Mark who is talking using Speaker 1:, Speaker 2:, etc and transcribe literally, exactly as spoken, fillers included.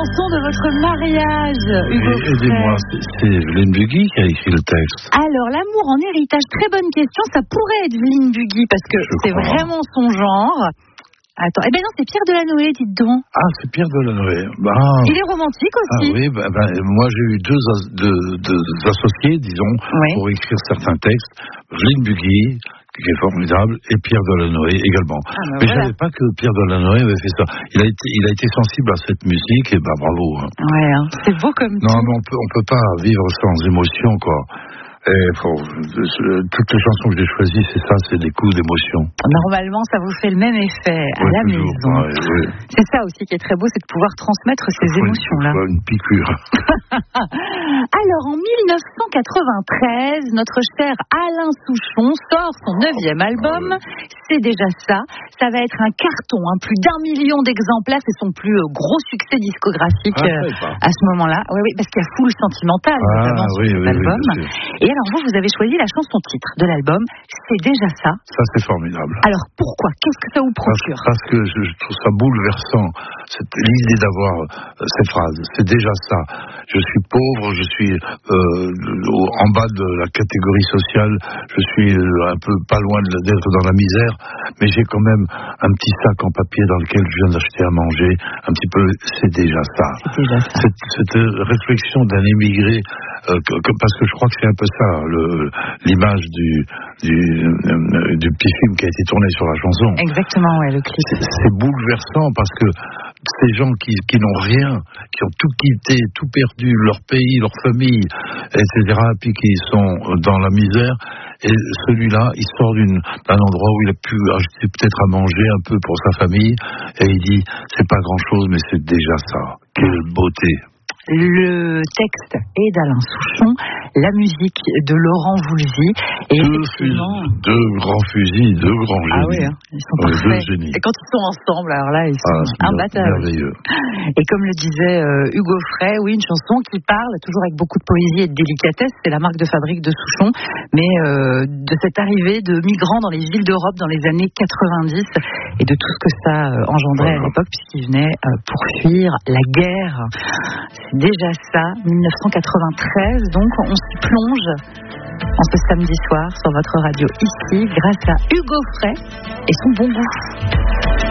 Speaker 1: chanson de votre mariage, Hugo Frey.
Speaker 2: Aidez-moi, c'est, c'est Evelyne Bugui qui a écrit le texte.
Speaker 1: Alors, l'amour en héritage, très bonne question. Ça pourrait être Evelyne Bugui parce que
Speaker 2: Je
Speaker 1: c'est
Speaker 2: crois.
Speaker 1: vraiment son genre. Attends, eh ben non, c'est Pierre Delanoë, dites donc.
Speaker 2: Ah, c'est Pierre Delanoë. Bah,
Speaker 1: Il est romantique
Speaker 2: ah
Speaker 1: aussi.
Speaker 2: oui, bah, bah, moi j'ai eu deux, as, deux, deux associés, disons,
Speaker 1: Oui.
Speaker 2: pour écrire certains textes. Evelyne Bugui, qui est formidable, et Pierre Delanoë également.
Speaker 1: Ah, ben
Speaker 2: mais
Speaker 1: voilà.
Speaker 2: je savais pas que Pierre Delanoë avait fait ça. Il a été, il a été sensible à cette musique, et bah bravo. Hein.
Speaker 1: Ouais, hein, c'est beau comme
Speaker 2: Non,
Speaker 1: tout.
Speaker 2: mais on peut, on peut pas vivre sans émotion, quoi. Et faut, toutes les chansons que j'ai choisies, c'est ça, c'est des coups d'émotion.
Speaker 1: Normalement, ça vous fait le même effet à
Speaker 2: Ouais,
Speaker 1: la
Speaker 2: toujours,
Speaker 1: maison.
Speaker 2: ouais, ouais.
Speaker 1: C'est ça aussi qui est très beau, c'est de pouvoir transmettre ces
Speaker 2: Faut une-
Speaker 1: émotions-là.
Speaker 2: faut une piqûre.
Speaker 1: Alors, en dix-neuf cent quatre-vingt-treize, notre cher Alain Souchon sort son neuvième album. C'est déjà ça. Ça va être un carton, hein, plus d'un million d'exemplaires. C'est son plus euh, gros succès discographique
Speaker 2: Ah, je
Speaker 1: euh,
Speaker 2: savais pas.
Speaker 1: à ce moment-là. Oui, oui, parce qu'il y a Foule Sentimentale,
Speaker 2: Ah,
Speaker 1: notamment,
Speaker 2: oui,
Speaker 1: sur cet
Speaker 2: oui, oui,
Speaker 1: album.
Speaker 2: bien sûr.
Speaker 1: Et alors, vous, vous avez choisi la chanson titre de l'album. C'est déjà ça.
Speaker 2: Ça, c'est formidable.
Speaker 1: Alors, pourquoi? Qu'est-ce que ça vous
Speaker 2: Parce,
Speaker 1: procure?
Speaker 2: parce que je, je trouve ça bouleversant, cette, l'idée d'avoir euh, ces phrases. C'est déjà ça. Je suis pauvre, je suis euh, au, en bas de la catégorie sociale, je suis euh, un peu pas loin de, d'être dans la misère, mais j'ai quand même un petit sac en papier dans lequel je viens d'acheter à manger. Un petit peu, c'est déjà ça.
Speaker 1: C'est déjà ça.
Speaker 2: Cette, cette réflexion d'un émigré, euh, que, que, parce que je crois que c'est un peu ça, le, l'image du, du, euh, du petit film qui a été tourné sur la chanson.
Speaker 1: Exactement, ouais, le clip.
Speaker 2: C'est, c'est bouleversant parce que ces gens qui, qui n'ont rien, qui ont tout quitté, tout perdu, leur pays, leur famille, et cetera, puis qui sont dans la misère, et celui-là, il sort d'une, d'un endroit où il a pu acheter peut-être à manger un peu pour sa famille, et il dit, c'est pas grand-chose, mais c'est déjà ça. Quelle beauté!
Speaker 1: Le texte est d'Alain Souchon, la musique de Laurent Voulzy. Et
Speaker 2: Deux
Speaker 1: effectivement...
Speaker 2: fusils, deux grands fusils, deux grands génies.
Speaker 1: Ah oui, hein, ils sont
Speaker 2: Ouais,
Speaker 1: parfaits.
Speaker 2: deux génies.
Speaker 1: Et quand ils sont ensemble, alors là, ils sont
Speaker 2: Ah,
Speaker 1: imbattables.
Speaker 2: merveilleux.
Speaker 1: Et comme le disait euh, Hugo Frey, oui, une chanson qui parle toujours avec beaucoup de poésie et de délicatesse. C'est la marque de fabrique de Souchon, mais euh, de cette arrivée de migrants dans les villes d'Europe dans les années quatre-vingt-dix et de tout ce que ça euh, engendrait
Speaker 2: voilà.
Speaker 1: à l'époque, puisqu'ils venaient euh, pour fuir la guerre. C'est déjà ça, dix-neuf cent quatre-vingt-treize. Donc, on s'y plonge en ce samedi soir sur votre radio ici, grâce à Hugo Frey et son bon goût.